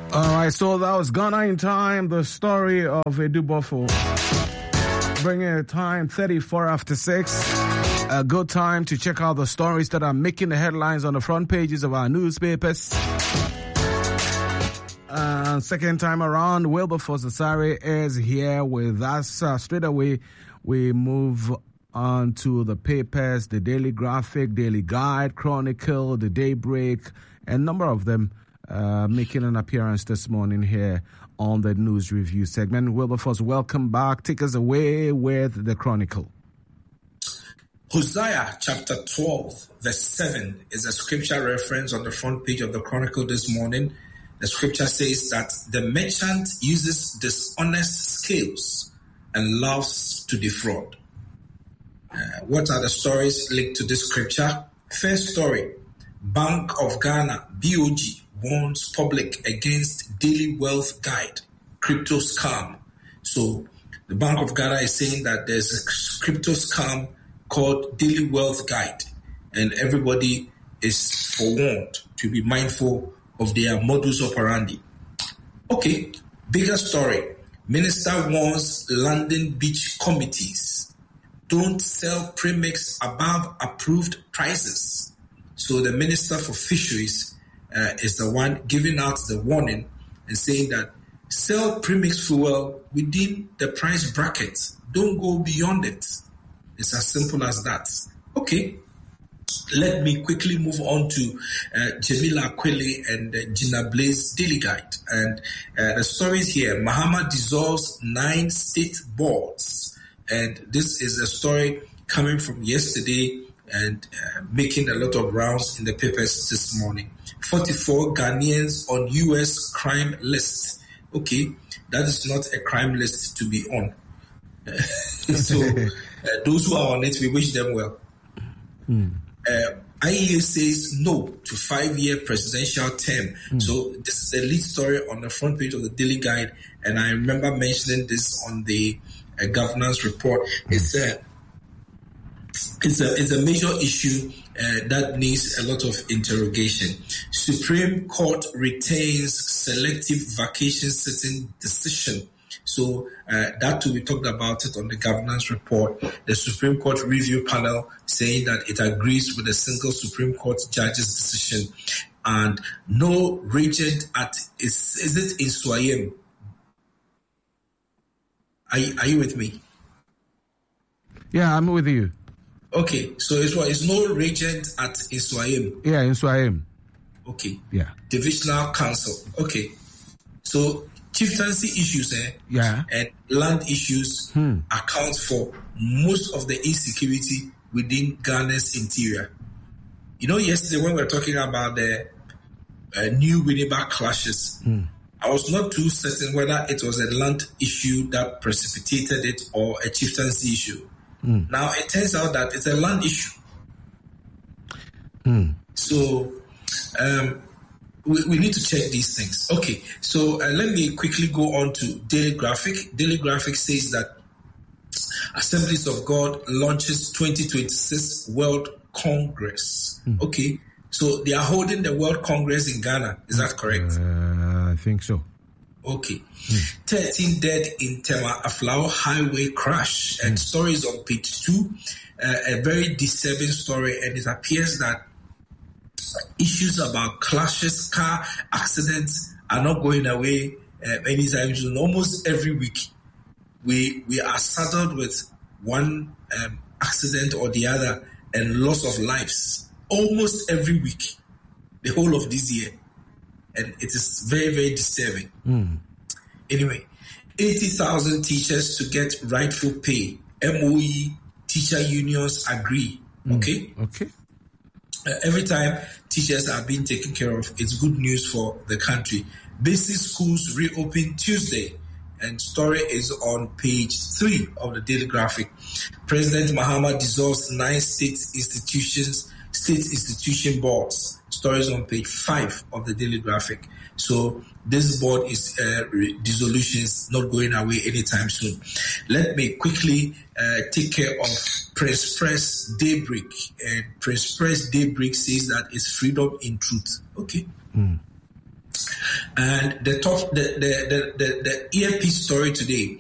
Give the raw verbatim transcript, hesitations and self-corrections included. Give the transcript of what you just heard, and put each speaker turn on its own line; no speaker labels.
All right, so that was Ghana in Time, the story of Edu Bofo. Bringing it time thirty-four after six. A good time to check out the stories that are making the headlines on the front pages of our newspapers. Uh, second time around, Wilberforce Asare is here with us. Uh, straight away, we move on to the papers, the Daily Graphic, Daily Guide, Chronicle, the Daybreak, a number of them uh, making an appearance this morning here on the News Review segment. Wilberforce, welcome back. Take us away with the Chronicle.
Hosea chapter twelve, verse seven is a scripture reference on the front page of the Chronicle this morning. The scripture says that the merchant uses dishonest scales and loves to defraud. Uh, what are the stories linked to this scripture? First story, Bank of Ghana, B O G, warns public against Daily Wealth Guide, crypto scam. So the Bank of Ghana is saying that there's a crypto scam called Daily Wealth Guide, and everybody is forewarned to be mindful of their modus operandi. Okay, bigger story. Minister warns London beach committees, don't sell premix above approved prices. So the Minister for Fisheries uh, is the one giving out the warning and saying that sell premix fuel within the price bracket. Don't go beyond it. It's as simple as that. Okay. Let me quickly move on to uh, Jamila Kweli and uh, Gina Blaze Daily Guide. And uh, the story is here. Mahama dissolves nine state boards. And this is a story coming from yesterday and uh, making a lot of rounds in the papers this morning. forty-four Ghanaians on U S crime list. Okay, that is not a crime list to be on. so uh, those who are on it, we wish them well. Hmm. Uh, I E A says no to five-year presidential term. Mm. So this is a lead story on the front page of the Daily Guide, and I remember mentioning this on the uh, governance report. Mm. It's a it's a it's a major issue uh, that needs a lot of interrogation. Supreme Court retains selective vacation sitting decision. So uh, that too, we talked about it on the governance report. The Supreme Court review panel saying that it agrees with a single Supreme Court judge's decision, and no regent at is is it in Swayem? Are you, are you with me?
Yeah, I'm with you.
Okay, so it's what is no regent at Iswayem?
Yeah, in Swayem.
Okay.
Yeah.
Divisional Council. Okay. So chieftaincy issues eh,
yeah.
and land issues hmm. account for most of the insecurity within Ghana's interior. You know, yesterday when we were talking about the uh, new Winneba clashes, hmm. I was not too certain whether it was a land issue that precipitated it or a chieftaincy issue. Hmm. Now, it turns out that it's a land issue. Hmm. So, um, We, we need to check these things. Okay, so uh, let me quickly go on to Daily Graphic. Daily Graphic says that Assemblies of God launches twenty twenty-six World Congress. Mm. Okay, so they are holding the World Congress in Ghana. Is that correct?
Uh, I think so.
Okay. Mm. thirteen dead in Tema Aflao highway crash. Mm. And stories on page two. Uh, a very disturbing story, and it appears that issues about clashes, car accidents are not going away uh, anytime soon. Almost every week, we we are saddled with one um, accident or the other and loss of lives. Almost every week, the whole of this year, and it is very very disturbing. Mm. Anyway, eighty thousand teachers to get rightful pay. M O E teacher unions agree. Mm. Okay.
Okay.
Uh, every time teachers are being taken care of, it's good news for the country. Basic schools reopen Tuesday, and story is on page three of the Daily Graphic. President Mahama dissolves nine state institutions, state institution boards. Stories on page five of the Daily Graphic. So this board is uh, dissolution is not going away anytime soon. Let me quickly uh, take care of Press Press Daybreak. And Press Press Daybreak says that it's freedom in truth. Okay. Mm. And the top, the the the the, the earpiece story today